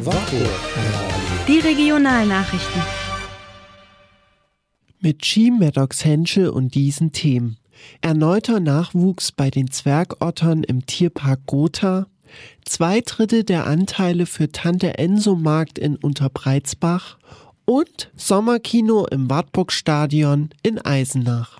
Die Regionalnachrichten. Mit Chiem Maddox-Henschel und diesen Themen. Erneuter Nachwuchs bei den Zwergottern im Tierpark Gotha. 2/3 der Anteile für Tante-Enso-Markt in Unterbreizbach. Und Sommerkino im Wartburg-Stadion in Eisenach.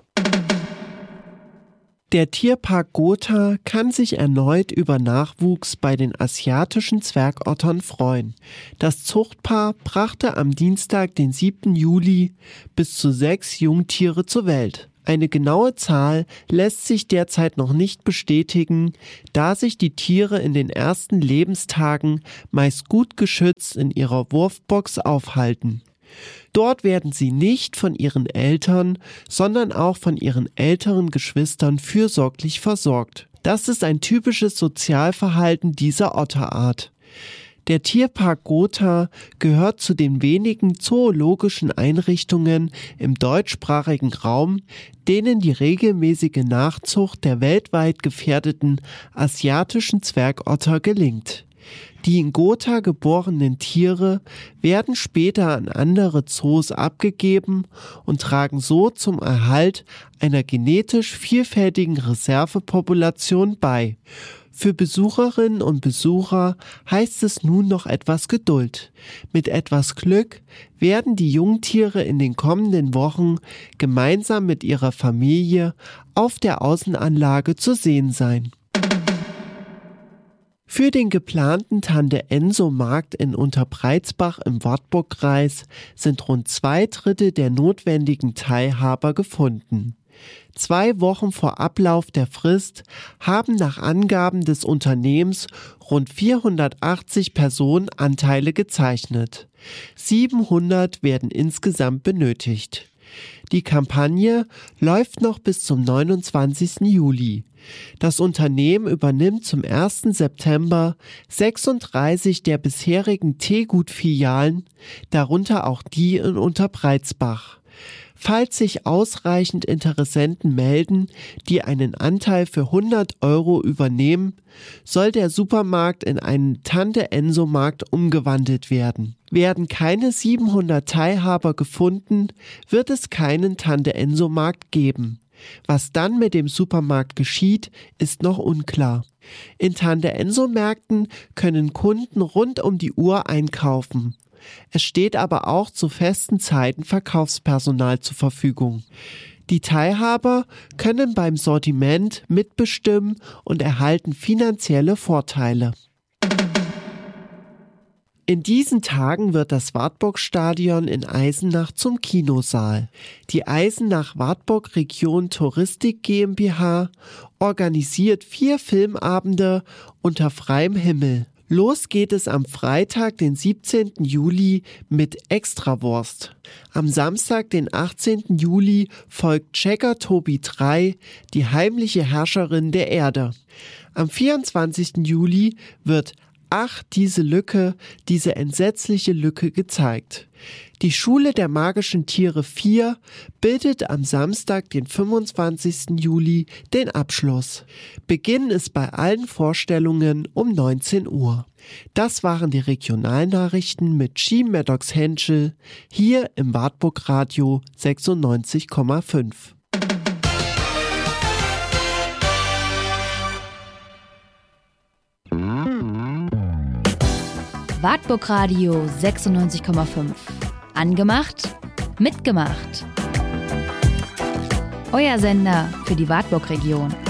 Der Tierpark Gotha kann sich erneut über Nachwuchs bei den asiatischen Zwergottern freuen. Das Zuchtpaar brachte am Dienstag, den 7. Juli, bis zu 6 Jungtiere zur Welt. Eine genaue Zahl lässt sich derzeit noch nicht bestätigen, da sich die Tiere in den ersten Lebenstagen meist gut geschützt in ihrer Wurfbox aufhalten. Dort werden sie nicht von ihren Eltern, sondern auch von ihren älteren Geschwistern fürsorglich versorgt. Das ist ein typisches Sozialverhalten dieser Otterart. Der Tierpark Gotha gehört zu den wenigen zoologischen Einrichtungen im deutschsprachigen Raum, denen die regelmäßige Nachzucht der weltweit gefährdeten asiatischen Zwergotter gelingt. Die in Gotha geborenen Tiere werden später an andere Zoos abgegeben und tragen so zum Erhalt einer genetisch vielfältigen Reservepopulation bei. Für Besucherinnen und Besucher heißt es nun noch etwas Geduld. Mit etwas Glück werden die Jungtiere in den kommenden Wochen gemeinsam mit ihrer Familie auf der Außenanlage zu sehen sein. Für den geplanten Tante-Enso-Markt in Unterbreizbach im Wartburgkreis sind rund 2/3 der notwendigen Teilhaber gefunden. 2 Wochen vor Ablauf der Frist haben nach Angaben des Unternehmens rund 480 Personen Anteile gezeichnet. 700 werden insgesamt benötigt. Die Kampagne läuft noch bis zum 29. Juli. Das Unternehmen übernimmt zum 1. September 36 der bisherigen Teegut-Filialen, darunter auch die in Unterbreizbach. Falls sich ausreichend Interessenten melden, die einen Anteil für 100 € übernehmen, soll der Supermarkt in einen Tante-Enso-Markt umgewandelt werden. Werden keine 700 Teilhaber gefunden, wird es keinen Tante-Enso-Markt geben. Was dann mit dem Supermarkt geschieht, ist noch unklar. In Tante-Enso-Märkten können Kunden rund um die Uhr einkaufen. Es steht aber auch zu festen Zeiten Verkaufspersonal zur Verfügung. Die Teilhaber können beim Sortiment mitbestimmen und erhalten finanzielle Vorteile. In diesen Tagen wird das Wartburg-Stadion in Eisenach zum Kinosaal. Die Eisenach-Wartburg Region Touristik GmbH organisiert 4 Filmabende unter freiem Himmel. Los geht es am Freitag, den 17. Juli mit Extrawurst. Am Samstag, den 18. Juli, folgt Checker Tobi 3, die heimliche Herrscherin der Erde. Am 24. Juli wird Ach, diese Lücke, diese entsetzliche Lücke gezeigt. Die Schule der magischen Tiere 4 bildet am Samstag, den 25. Juli, den Abschluss. Beginn ist bei allen Vorstellungen um 19 Uhr. Das waren die Regionalnachrichten mit Chiem Maddox-Henschel hier im Wartburg Radio 96,5. Wartburg Radio 96,5. Angemacht, mitgemacht. Euer Sender für die Wartburg-Region.